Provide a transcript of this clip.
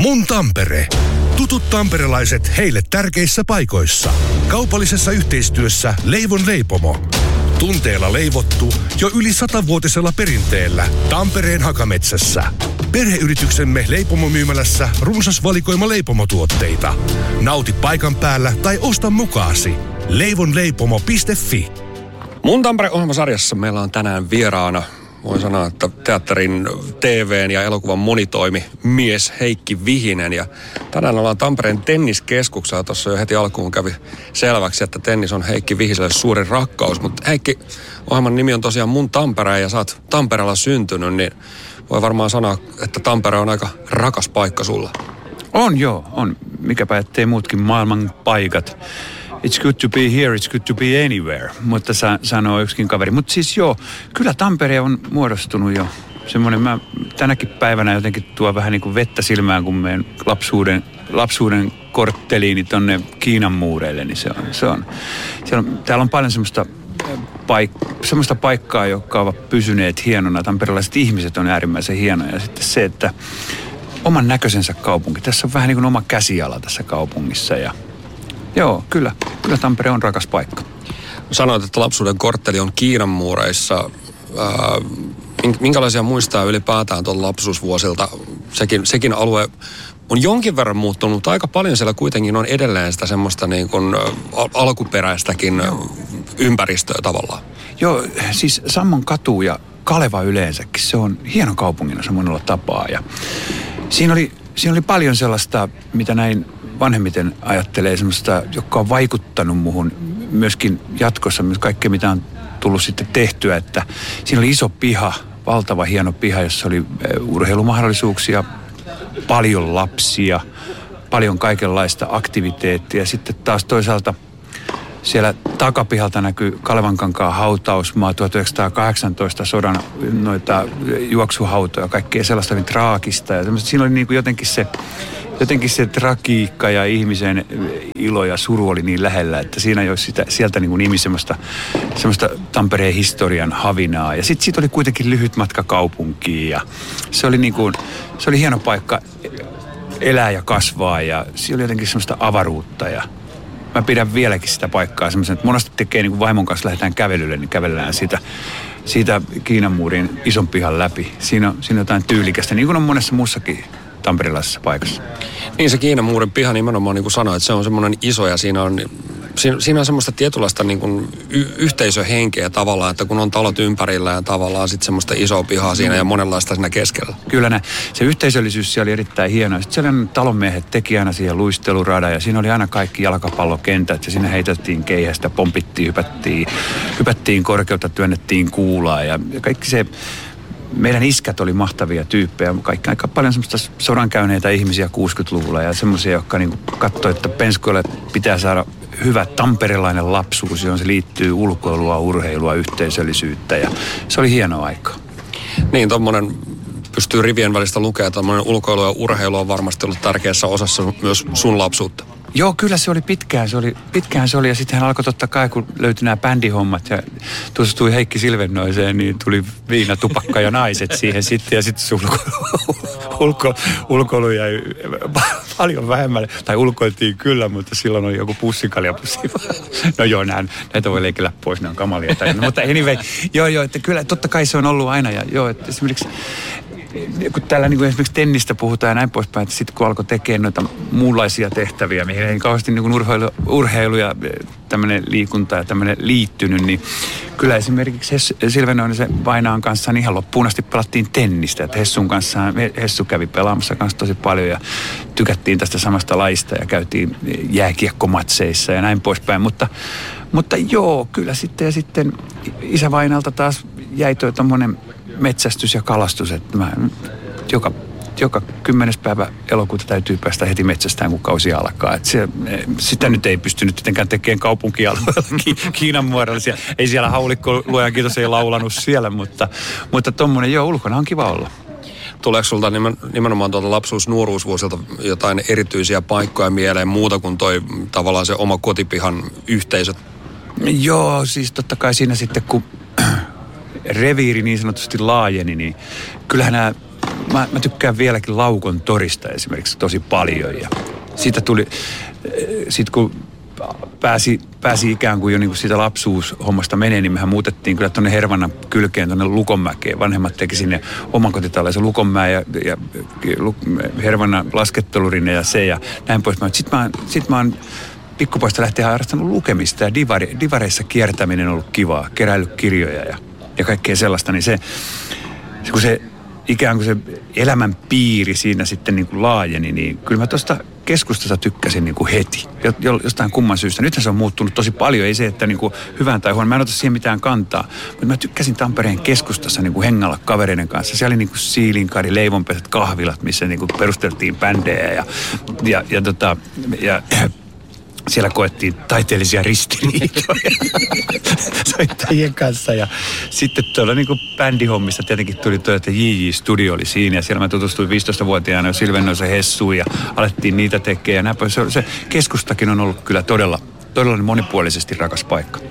Mun Tampere. Tutut tamperelaiset heille tärkeissä paikoissa. Kaupallisessa yhteistyössä Leivon leipomo. Tunteella leivottu jo yli 100-vuotisella perinteellä Tampereen Hakametsässä. Perheyrityksemme leipomomyymälässä runsas valikoima leipomotuotteita. Nauti paikan päällä tai osta mukaasi. leivonleipomo.fi. Mun Tampere-ohjelmasarjassa meillä on tänään vieraana, voin sanoa, että teatterin, TV:n ja elokuvan monitoimi mies Heikki Vihinen. Ja tänään ollaan Tampereen tenniskeskuksella. Tuossa jo heti alkuun kävi selväksi, että tennis on Heikki Vihiselle suuri rakkaus. Mutta Heikki, ohjelman nimi on tosiaan Mun Tampere ja sä oot Tampereella syntynyt, niin voi varmaan sanoa, että Tampere on aika rakas paikka sulla. On joo, on. Mikäpä ettei muutkin maailman paikat. It's good to be here, it's good to be anywhere, mutta sanoo yksikin kaveri. Mutta siis joo, kyllä Tampere on muodostunut jo semmoinen, mä tänäkin päivänä jotenkin tuo vähän niin kuin vettä silmään, kun menen lapsuuden kortteliini tonne Kiinan muureille, niin täällä on paljon semmoista paikkaa, jotka ovat pysyneet hienona. Tamperelaiset ihmiset on äärimmäisen hienoja. Ja sitten se, että oman näköisensä kaupunki. Tässä on vähän niin kuin oma käsiala tässä kaupungissa ja joo, kyllä Tampere on rakas paikka. Sanoit, että lapsuuden kortteli on Kiinan muureissa. Minkälaisia muistaa ylipäätään tuon lapsuusvuosilta? Sekin alue on jonkin verran muuttunut, mutta aika paljon siellä kuitenkin on edelleen sitä semmoista niin kuin alkuperäistäkin ympäristöä tavallaan. Joo, siis Sammon katu ja Kaleva yleensäkin, se on hieno kaupungina monella tapaa. Ja siinä oli paljon sellaista, mitä näin vanhemmiten ajattelee, semmoista, joka on vaikuttanut muhun myöskin jatkossa, myös kaikkea mitä on tullut sitten tehtyä, että siinä oli iso piha, valtava hieno piha, jossa oli urheilumahdollisuuksia, paljon lapsia, paljon kaikenlaista aktiviteettia. Sitten taas toisaalta siellä takapihalta näkyy Kalevankankaan hautausmaa, 1918 sodan noita juoksuhautoja, kaikkea sellaista oli traagista. Ja siinä oli niin kuin jotenkin se tragiikka ja ihmisen ilo ja suru oli niin lähellä, että siinä ei ole sieltä niin kuin nimi semmoista Tampereen historian havinaa. Ja sitten siitä oli kuitenkin lyhyt matka kaupunkiin ja se oli hieno paikka elää ja kasvaa ja siellä oli jotenkin semmoista avaruutta ja mä pidän vieläkin sitä paikkaa semmoisen, että monesti tekee niin kuin vaimon kanssa lähdetään kävelylle, niin kävellään siitä Kiinan muurin ison pihan läpi. Siinä on jotain tyylikästä, niin kuin on monessa muussakin tamperilaisessa paikassa. Niin se Kiinan muurin piha nimenomaan niin kuin sanoit, että se on semmoinen iso ja siinä on semmoista tietynlaista niin kuin yhteisöhenkeä tavallaan, että kun on talot ympärillä ja tavallaan sitten semmoista isoa pihaa siinä ja monenlaista siinä keskellä. Kyllä näin. Se yhteisöllisyys siellä oli erittäin hienoa. Sitten siellä talonmiehet teki aina siihen luisteluradan ja siinä oli aina kaikki jalkapallokentät ja siinä heiteltiin keihästä, pompittiin, hypättiin korkeutta, työnnettiin kuulaa ja kaikki se. Meidän iskät oli mahtavia tyyppejä, aika paljon semmoista sodankäyneitä ihmisiä 60-luvulla ja semmoisia, jotka niin katsoi, että penskoille pitää saada hyvä tamperelainen lapsuus, johon se liittyy ulkoilua, urheilua, yhteisöllisyyttä ja se oli hienoa aikaa. Niin, tommonen pystyy rivien välistä lukemaan, että tommonen ulkoilu ja urheilu on varmasti ollut tärkeässä osassa myös sun lapsuutta. Joo, kyllä se oli pitkään se oli ja sitten hän alkoi totta kai, kun löytyi nämä bändihommat ja tuostui Heikki Silvennoiseen, niin tuli viina, tupakka ja naiset siihen sitten ja sitten ulkoilu jäi paljon vähemmälle. Tai ulkoiltiin kyllä, mutta silloin oli joku pussikaljapussi. No joo, näitä voi leikellä pois, ne on kamalia. Mutta anyway, joo, että kyllä totta kai se on ollut aina ja joo, että esimerkiksi kun täällä niin kuin esimerkiksi tennistä puhutaan ja näin poispäin, että sitten kun alkoi tekemään noita muunlaisia tehtäviä, mihin ei kauheasti niin kuin urheilu ja tämmöinen liikunta ja tämmöinen liittynyt, niin kyllä esimerkiksi Silvennoinen Vainaan kanssa niin ihan loppuun asti pelattiin tennistä. Että Hessu kävi pelaamassa kanssa tosi paljon ja tykättiin tästä samasta laista ja käytiin jääkiekkomatseissa ja näin poispäin. Mutta joo, kyllä sitten ja sitten isä Vainalta taas jäi toi tommonen metsästys ja kalastus, että joka 10. päivä elokuuta täytyy päästä heti metsästään, kun kausi alkaa. Että sitä nyt ei pystynyt jotenkään tekemään kaupunkialueella Kiinan muodollisia. Ei siellä haulikko, luojan kiitos, ei laulanut siellä, mutta tommonen, joo, ulkona on kiva olla. Tuleeko sulta nimenomaan tuolta lapsuus-nuoruusvuosilta jotain erityisiä paikkoja mieleen muuta kuin toi tavallaan se oma kotipihan yhteisö? Joo, siis totta kai siinä sitten, kun reviiri niin sanotusti laajeni, niin kyllähän nämä mä tykkään vieläkin Laukon torista esimerkiksi tosi paljon. Ja siitä tuli, kun pääsi ikään kuin jo niin kuin siitä lapsuushommasta menee, niin mehän muutettiin kyllä tuonne Hervannan kylkeen, tuonne Lukonmäkeen. Vanhemmat teki sinne omakotitalaisen Lukonmäen ja Hervannan laskettelurinne ja se ja näin pois. Sitten mä oon pikkupoista lähtien harrastanut lukemista ja divareissa kiertäminen on ollut kivaa, keräillyt kirjoja ja kaikkea sellaista, niin kun se ikään kuin se elämän piiri siinä sitten niin kuin laajeni, niin kyllä mä tuosta keskustasta tykkäsin niin kuin heti, jostain kumman syystä. Nythän se on muuttunut tosi paljon, ei se, että niin kuin hyvän tai huono, mä en ota siihen mitään kantaa, mutta mä tykkäsin Tampereen keskustassa niin kuin hengalla kavereiden kanssa. Siellä oli niin kuin Siilinkaari, Leivonpesät, kahvilat, missä niin kuin perusteltiin bändejä ja siellä koettiin taiteellisia ristiriitoja soittajien kanssa. Ja sitten tuolla niin kuin bändihommissa tietenkin tuli tuo, että JJ Studio oli siinä. Ja siellä mä tutustuin 15-vuotiaana jo Silvennoisen Hessuun ja alettiin niitä tekemään. Ja se keskustakin on ollut kyllä todella monipuolisesti rakas paikka.